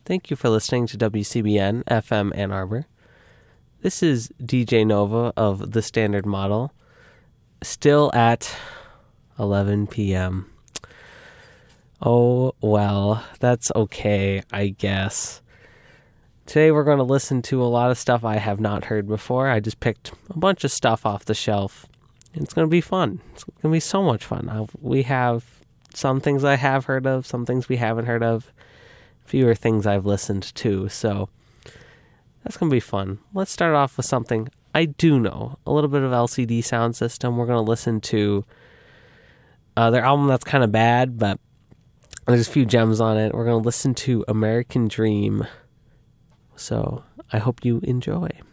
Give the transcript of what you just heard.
Thank you for listening to WCBN FM Ann Arbor. This is DJ Nova of The Standard Model, still at 11 p.m. Oh, well, that's okay, I guess. Today we're going to listen to a lot of stuff I have not heard before. I just picked a bunch of stuff off the shelf. It's going to be fun. It's going to be so much fun. We have some things I have heard of, some things we haven't heard of, fewer things I've listened to, so that's going to be fun. Let's start off with something I do know, a little bit of LCD Sound System. We're going to listen to their album that's kind of bad, but there's a few gems on it. We're going to listen to American Dream, so I hope you enjoy.